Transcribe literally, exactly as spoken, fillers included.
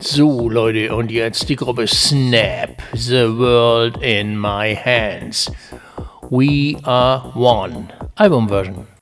So, Leute, und jetzt die Gruppe Snap, The World in My Hands. We Are One, Albumversion.